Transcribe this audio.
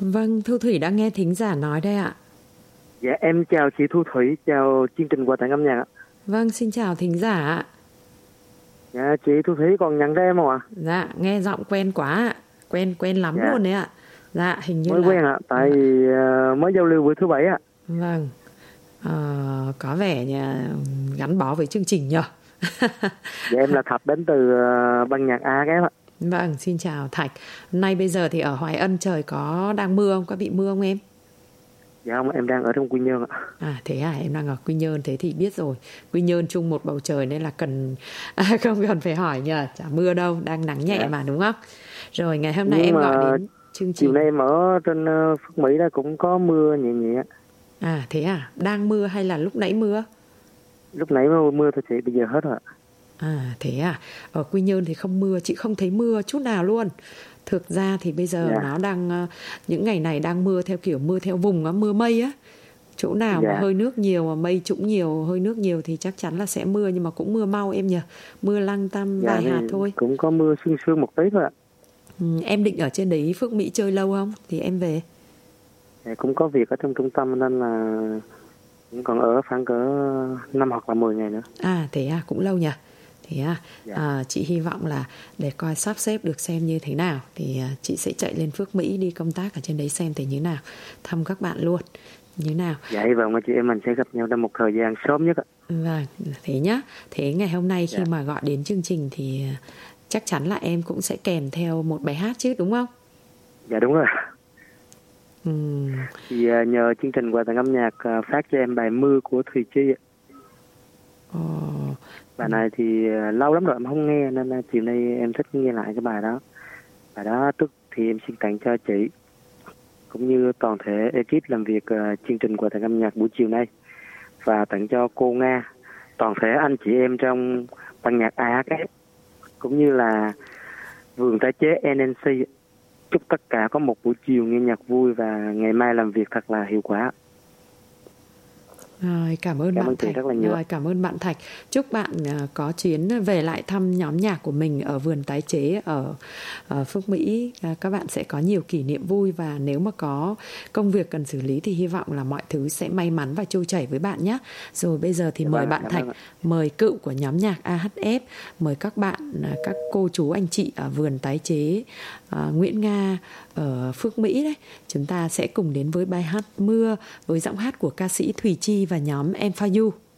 Vâng, Thu Thủy đang nghe thính giả nói đây ạ. Dạ em chào chị Thu Thủy, chào chương trình Quà tặng âm nhạc ạ. Vâng, xin chào thính giả ạ. Dạ chị Thu Thủy còn nhận ra em không ạ? Dạ, nghe giọng quen quá ạ. Quen lắm Dạ. luôn đấy ạ. Dạ, hình như Mới là quen ạ, tại vì mới giao lưu buổi thứ Bảy ạ. Vâng. Có vẻ gắn bó với chương trình nhờ. Dạ em là Thạch đến từ ban nhạc AHF ạ. Vâng, xin chào Thạch. Nay bây giờ thì ở Hoài Ân trời có đang mưa không? Có bị mưa không em? Dạ không, em đang ở trong Quy Nhơn ạ. Thế em đang ở Quy Nhơn, thế thì biết rồi. Quy Nhơn chung một bầu trời nên là không cần phải hỏi nhờ, chả mưa đâu, đang nắng nhẹ mà đúng không? Rồi ngày hôm nay Nhưng em mà gọi đến chương trình. chiều nay em ở trên Phước Mỹ đó cũng có mưa nhẹ nhẹ. Thế à? Đang mưa hay là lúc nãy mưa? Lúc nãy mưa thôi chị, bây giờ hết rồi. Thế à? Ở Quy Nhơn thì không mưa, chị không thấy mưa chút nào luôn. Thực ra thì bây giờ nó đang những ngày này đang mưa theo kiểu mưa theo vùng á, mưa mây á. Chỗ nào mà hơi nước nhiều mà mây trũng nhiều, hơi nước nhiều thì chắc chắn là sẽ mưa, nhưng mà cũng mưa mau em nhỉ. Mưa lăng tăm vài hạt thôi. Cũng có mưa sương một tí thôi ạ. Em định ở trên đấy Phước Mỹ chơi lâu không? Thì em về. Cũng có việc ở trong trung tâm nên là cũng còn ở khoảng cỡ 5 hoặc là 10 ngày nữa. Thế à, cũng lâu nhỉ. Thế à, chị hy vọng là để coi sắp xếp được xem như thế nào thì chị sẽ chạy lên Phước Mỹ đi công tác ở trên đấy xem thế như nào, thăm các bạn luôn như nào. Dạ hy vọng mà chị em mình sẽ gặp nhau trong một thời gian sớm nhất ạ. Vâng, thế nhá. Thế ngày hôm nay khi mà gọi đến chương trình thì chắc chắn là em cũng sẽ kèm theo một bài hát chứ đúng không? Dạ đúng rồi. Thì nhờ chương trình Quà tặng âm nhạc phát cho em bài Mưa của Thùy Chi ạ. Bài này thì lâu lắm rồi em không nghe nên chiều nay em thích nghe lại cái bài đó. Bài đó tức thì em xin tặng cho chị cũng như toàn thể ekip làm việc chương trình Quà tặng âm nhạc buổi chiều nay, và tặng cho cô Nga, toàn thể anh chị em trong ban nhạc AHF cũng như là vườn tái chế NNC. Chúc tất cả có một buổi chiều nghe nhạc vui và ngày mai làm việc thật là hiệu quả. Rồi, cảm ơn bạn Thạch. Rồi, cảm ơn bạn Thạch. Chúc bạn có chuyến về lại thăm nhóm nhạc của mình ở vườn tái chế ở Phước Mỹ. Các bạn sẽ có nhiều kỷ niệm vui, và nếu mà có công việc cần xử lý thì hy vọng là mọi thứ sẽ may mắn và trôi chảy với bạn nhé. Rồi bây giờ thì mời bạn Thạch, mời cựu của nhóm nhạc AHF, mời các bạn, các cô chú anh chị ở vườn tái chế Nguyễn Nga ở Phước Mỹ đấy. Chúng ta sẽ cùng đến với bài hát Mưa với giọng hát của ca sĩ Thùy Chi và nhóm Em For You.